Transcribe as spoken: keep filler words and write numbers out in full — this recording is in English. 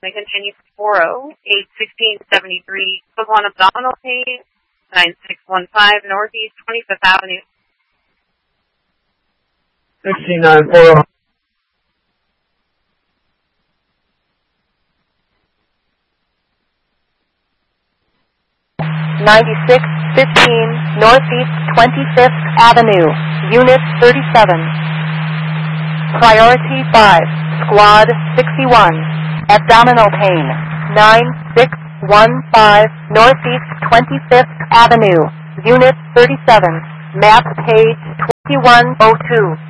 may continue for four oh eight sixteen seventy-three, Sub one abdominal pain, nine six one five Northeast twenty-fifth Avenue. sixteen nine four oh. ninety-six fifteen Northeast twenty-fifth Avenue, Unit thirty-seven. Priority five, Squad sixty-one. Abdominal pain, nine six one five Northeast twenty-fifth Avenue, Unit thirty-seven. Map page twenty-one oh two.